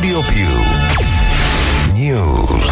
Studio Più News.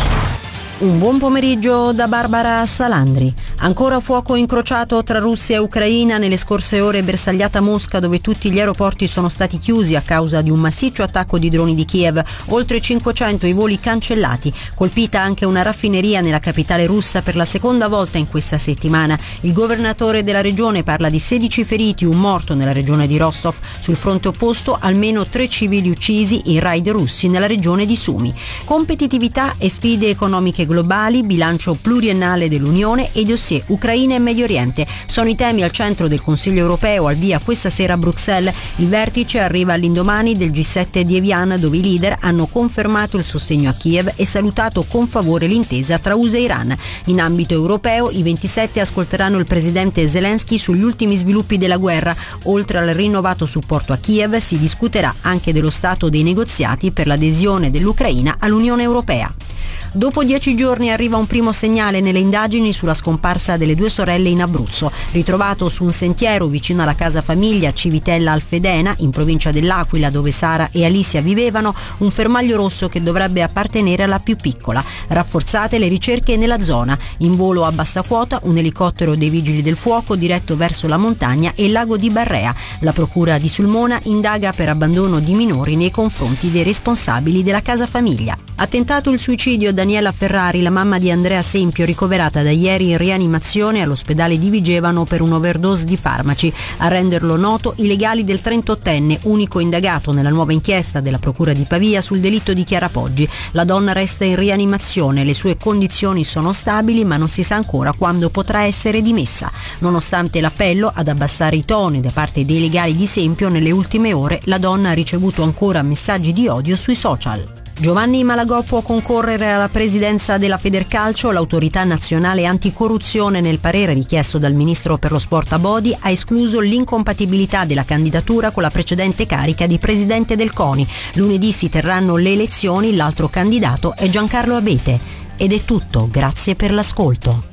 Un buon pomeriggio da Barbara Salandri. Ancora fuoco incrociato tra Russia e Ucraina. Nelle scorse ore bersagliata Mosca, dove tutti gli aeroporti sono stati chiusi a causa di un massiccio attacco di droni di Kiev. Oltre 500 i voli cancellati. Colpita anche una raffineria nella capitale russa per la seconda volta in questa settimana. Il governatore della regione parla di 16 feriti, un morto nella regione di Rostov. Sul fronte opposto almeno 3 civili uccisi in raid russi nella regione di Sumi. Competitività e sfide economiche globali, bilancio pluriennale dell'Unione e dossier Ucraina e Medio Oriente sono i temi al centro del Consiglio europeo, al via questa sera a Bruxelles. Il vertice arriva all'indomani del G7 di Evian, dove i leader hanno confermato il sostegno a Kiev e salutato con favore l'intesa tra USA e Iran. In ambito europeo i 27 ascolteranno il presidente Zelensky sugli ultimi sviluppi della guerra. Oltre al rinnovato supporto a Kiev si discuterà anche dello stato dei negoziati per l'adesione dell'Ucraina all'Unione Europea. Dopo 10 giorni arriva un primo segnale nelle indagini sulla scomparsa delle 2 sorelle in Abruzzo. Ritrovato su un sentiero vicino alla casa famiglia Civitella Alfedena, in provincia dell'Aquila, dove Sara e Alicia vivevano, un fermaglio rosso che dovrebbe appartenere alla più piccola. Rafforzate le ricerche nella zona. In volo a bassa quota un elicottero dei Vigili del Fuoco diretto verso la montagna e il lago di Barrea. La procura di Sulmona indaga per abbandono di minori nei confronti dei responsabili della casa famiglia. Ha tentato il suicidio Daniela Ferrari, la mamma di Andrea Sempio, ricoverata da ieri in rianimazione all'ospedale di Vigevano per un'overdose di farmaci. A renderlo noto i legali del 38enne, unico indagato nella nuova inchiesta della procura di Pavia sul delitto di Chiara Poggi. La donna resta in rianimazione, le sue condizioni sono stabili, ma non si sa ancora quando potrà essere dimessa. Nonostante l'appello ad abbassare i toni da parte dei legali di Sempio, nelle ultime ore la donna ha ricevuto ancora messaggi di odio sui social. Giovanni Malagò può concorrere alla presidenza della Federcalcio. L'autorità nazionale anticorruzione, nel parere richiesto dal ministro per lo sport Abodi, ha escluso l'incompatibilità della candidatura con la precedente carica di presidente del CONI. Lunedì si terranno le elezioni, l'altro candidato è Giancarlo Abete. Ed è tutto, grazie per l'ascolto.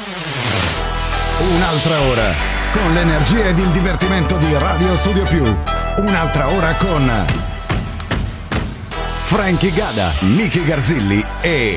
Un'altra ora con l'energia ed il divertimento di Radio Studio Più. Un'altra ora con Frankie Gada, Nicky Garzilli e